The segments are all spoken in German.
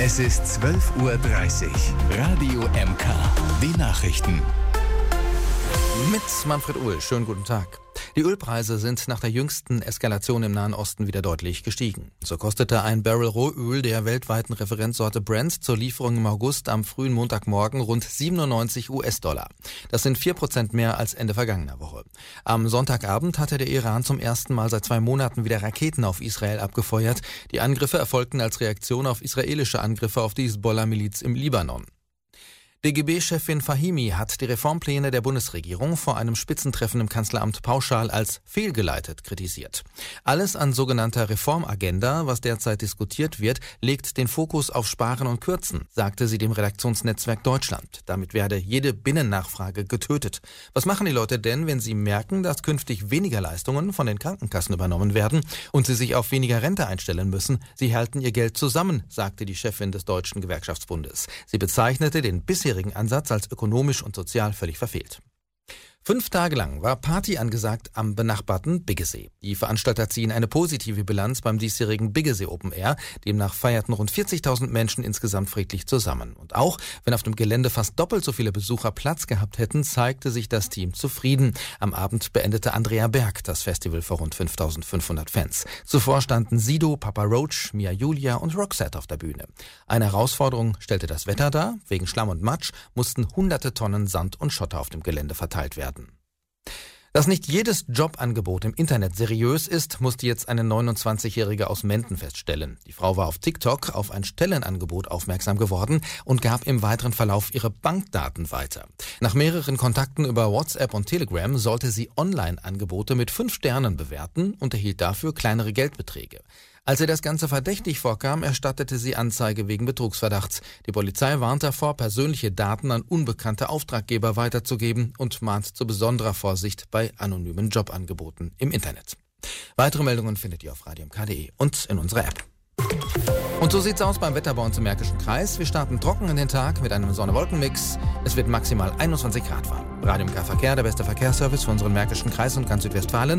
Es ist 12:30 Uhr. Radio MK. Die Nachrichten. Mit Manfred Uhl. Schönen guten Tag. Die Ölpreise sind nach der jüngsten Eskalation im Nahen Osten wieder deutlich gestiegen. So kostete ein Barrel Rohöl der weltweiten Referenzsorte Brent zur Lieferung im August am frühen Montagmorgen rund 97 US-Dollar. Das sind 4% mehr als Ende vergangener Woche. Am Sonntagabend hatte der Iran zum ersten Mal seit 2 Monaten wieder Raketen auf Israel abgefeuert. Die Angriffe erfolgten als Reaktion auf israelische Angriffe auf die Hisbollah-Miliz im Libanon. DGB-Chefin Fahimi hat die Reformpläne der Bundesregierung vor einem Spitzentreffen im Kanzleramt pauschal als fehlgeleitet kritisiert. Alles an sogenannter Reformagenda, was derzeit diskutiert wird, legt den Fokus auf Sparen und Kürzen, sagte sie dem Redaktionsnetzwerk Deutschland. Damit werde jede Binnennachfrage getötet. Was machen die Leute denn, wenn sie merken, dass künftig weniger Leistungen von den Krankenkassen übernommen werden und sie sich auf weniger Rente einstellen müssen? Sie halten ihr Geld zusammen, sagte die Chefin des Deutschen Gewerkschaftsbundes. Sie bezeichnete den bisherigen Ansatz als ökonomisch und sozial völlig verfehlt. 5 Tage lang war Party angesagt am benachbarten Biggesee. Die Veranstalter ziehen eine positive Bilanz beim diesjährigen Biggesee Open Air. Demnach feierten rund 40.000 Menschen insgesamt friedlich zusammen. Und auch wenn auf dem Gelände fast doppelt so viele Besucher Platz gehabt hätten, zeigte sich das Team zufrieden. Am Abend beendete Andrea Berg das Festival vor rund 5.500 Fans. Zuvor standen Sido, Papa Roach, Mia Julia und Roxette auf der Bühne. Eine Herausforderung stellte das Wetter dar. Wegen Schlamm und Matsch mussten hunderte Tonnen Sand und Schotter auf dem Gelände verteilt werden. Dass nicht jedes Jobangebot im Internet seriös ist, musste jetzt eine 29-Jährige aus Menden feststellen. Die Frau war auf TikTok auf ein Stellenangebot aufmerksam geworden und gab im weiteren Verlauf ihre Bankdaten weiter. Nach mehreren Kontakten über WhatsApp und Telegram sollte sie Online-Angebote mit 5 Sternen bewerten und erhielt dafür kleinere Geldbeträge. Als ihr das Ganze verdächtig vorkam, erstattete sie Anzeige wegen Betrugsverdachts. Die Polizei warnt davor, persönliche Daten an unbekannte Auftraggeber weiterzugeben und mahnt zu besonderer Vorsicht bei anonymen Jobangeboten im Internet. Weitere Meldungen findet ihr auf radiomk.de und in unserer App. Und so sieht's aus beim Wetter bei uns im Märkischen Kreis. Wir starten trocken in den Tag mit einem Sonne-Wolken-Mix. Es wird maximal 21 Grad warm. Radio MK Verkehr, der beste Verkehrsservice für unseren Märkischen Kreis und ganz Südwestfalen.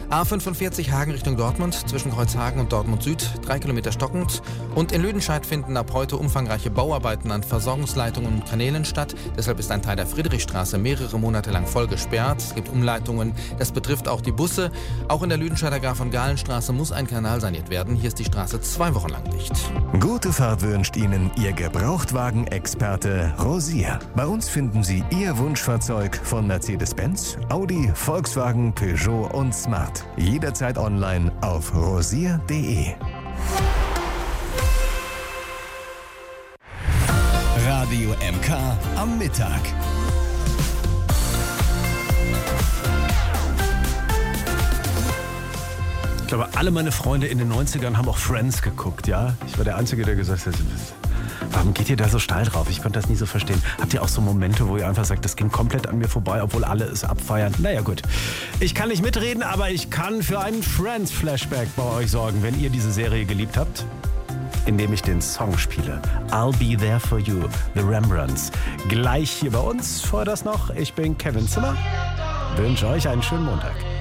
A45 Hagen Richtung Dortmund, zwischen Kreuzhagen und Dortmund Süd, 3 Kilometer stockend. Und in Lüdenscheid finden ab heute umfangreiche Bauarbeiten an Versorgungsleitungen und Kanälen statt. Deshalb ist ein Teil der Friedrichstraße mehrere Monate lang voll gesperrt. Es gibt Umleitungen. Das betrifft auch die Busse. Auch in der Lüdenscheider Graf von Galenstraße muss ein Kanal saniert werden. Hier ist die Straße 2 Wochen lang dicht. Gute Fahrt wünscht Ihnen Ihr Gebrauchtwagen-Experte Rosier. Bei uns finden Sie Ihr Wunschfahrzeug von Mercedes-Benz, Audi, Volkswagen, Peugeot und Smart. Jederzeit online auf rosier.de. Radio MK am Mittag. Ich glaube, alle meine Freunde in den 90ern haben auch Friends geguckt, ja? Ich war der Einzige, der gesagt hat, warum geht ihr da so steil drauf? Ich konnte das nie so verstehen. Habt ihr auch so Momente, wo ihr einfach sagt, das ging komplett an mir vorbei, obwohl alle es abfeiern? Naja, gut. Ich kann nicht mitreden, aber ich kann für einen Friends-Flashback bei euch sorgen, wenn ihr diese Serie geliebt habt, indem ich den Song spiele. I'll Be There For You, The Rembrandts. Gleich hier bei uns. Vorher das noch, ich bin Kevin Zimmer. Wünsche euch einen schönen Montag.